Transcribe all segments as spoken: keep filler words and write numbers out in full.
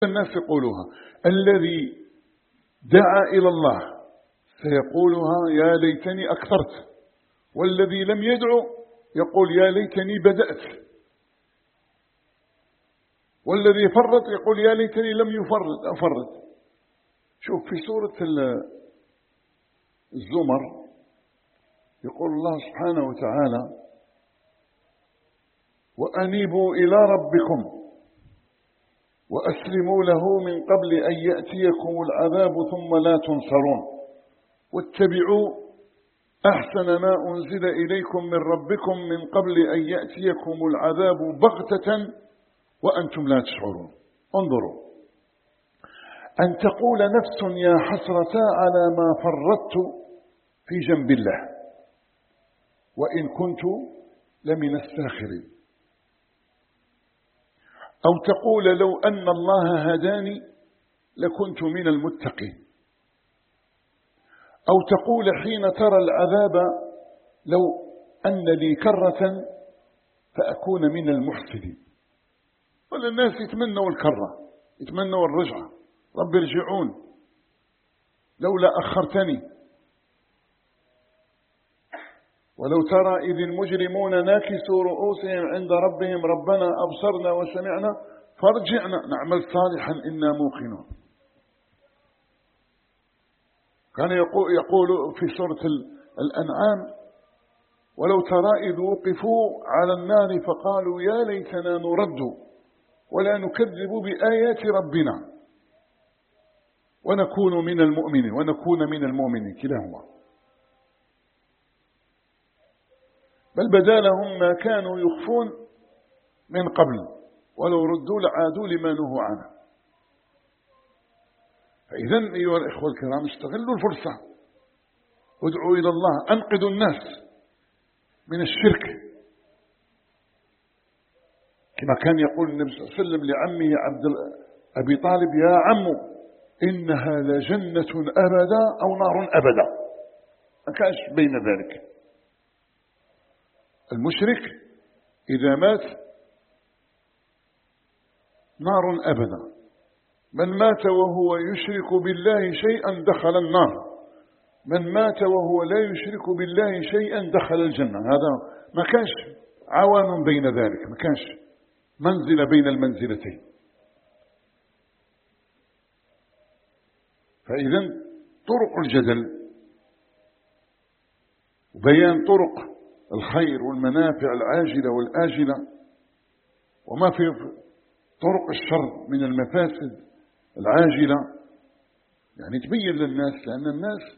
الناس يقولوها. الذي دعا إلى الله سيقولها يا ليتني أكثرت، والذي لم يدعو يقول يا ليتني بدأت، والذي فرط يقول يا ليتني لم يفرط أفرط. شوف في سورة الزمر يقول الله سبحانه وتعالى وأنيبوا إلى ربكم وأسلموا له من قبل أن يأتيكم العذاب ثم لا تنصرون واتبعوا أحسن ما أنزل إليكم من ربكم من قبل أن يأتيكم العذاب بغتة وأنتم لا تشعرون. انظروا، أن تقول نفس يا حسرة على ما فرطت في جنب الله وإن كنت لمن الساخرين، أو تقول لو أن الله هداني لكنت من المتقين، أو تقول حين ترى العذاب لو أن لي كرة فأكون من المحسنين. ولا الناس يتمنوا الكرة، يتمنوا الرجعة، رب ارجعون لولا أخرتني. ولو ترى إذ المجرمون ناكسوا رؤوسهم عند ربهم ربنا أبصرنا وسمعنا فارجعنا نعمل صالحا إنا موقنون. كان يقول, يقول في سورة الأنعام ولو ترى إذ وقفوا على النار فقالوا يا ليتنا نرد ولا نكذب بآيات ربنا ونكون من المؤمنين ونكون من المؤمنين كلاهما، بل بدا لهم ما كانوا يخفون من قبل ولو ردوا لعادوا لما نهوا عنه. فإذا أيها الإخوة الكرام استغلوا الفرصة وادعوا إلى الله، أنقذوا الناس من الشرك كما كان يقول النبي صلى الله عليه وسلم لعمه عبد أبي طالب يا عم إنها لجنة أبدا أو نار أبدا، ما كانش بين ذلك. المشرك إذا مات نار أبدا، من مات وهو يشرك بالله شيئا دخل النار، من مات وهو لا يشرك بالله شيئا دخل الجنة. هذا ما كانش عوان بين ذلك، ما كانش منزل بين المنزلتين. فإذا طرق الجدل وبيان طرق الخير والمنافع العاجلة والآجلة وما في طرق الشر من المفاسد العاجلة، يعني تبين للناس، لأن الناس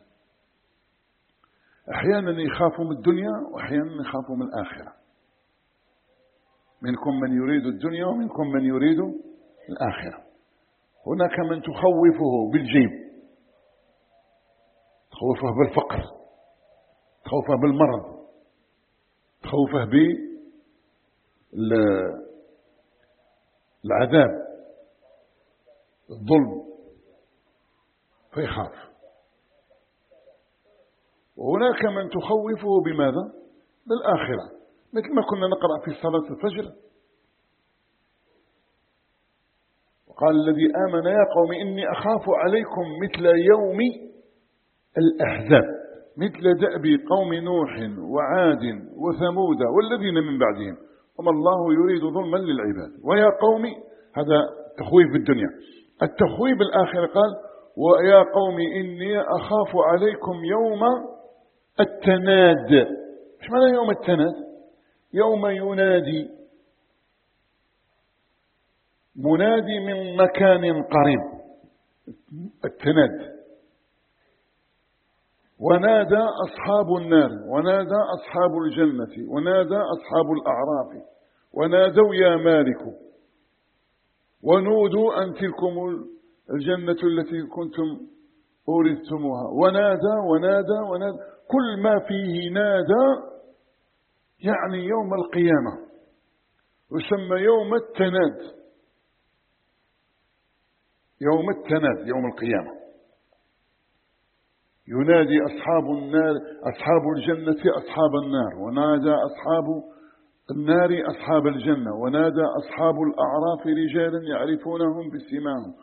أحيانا يخافوا من الدنيا وأحيانا يخافوا من الآخرة. منكم من يريد الدنيا ومنكم من يريد الآخرة. هناك من تخوفه بالجيب، تخوفه بالفقر، تخوفه بالمرض، تخوفه بالعذاب الظلم فيخاف. وهناك من تخوفه بماذا؟ بالآخرة، مثل ما كنا نقرأ في صلاة الفجر وقال الذي آمن يا قوم إني أخاف عليكم مثل يوم الأحزاب مثل دأب قوم نوح وعاد وثمود والذين من بعدهم وما الله يريد ظلما للعباد. ويا قوم هذا تخويف بالدنيا. التخويف بالآخرة قال ويا قوم إني أخاف عليكم يوم التناد. ايش معنى يوم التناد؟ يوم ينادي منادي من مكان قريب، التناد. ونادى أصحاب النار ونادى أصحاب الجنة ونادى أصحاب الأعراف ونادوا يا مالك ونودوا أن تلكم الجنة التي كنتم أورثتموها. ونادى ونادى ونادى، كل ما فيه نادى يعني يوم القيامة، يسمى يوم التناد، يوم التناد يوم القيامة. ينادي أصحاب النار أصحاب الجنة أصحاب النار ونادى أصحاب النار أصحاب الجنة ونادى أصحاب الأعراف رجالا يعرفونهم بسيماهم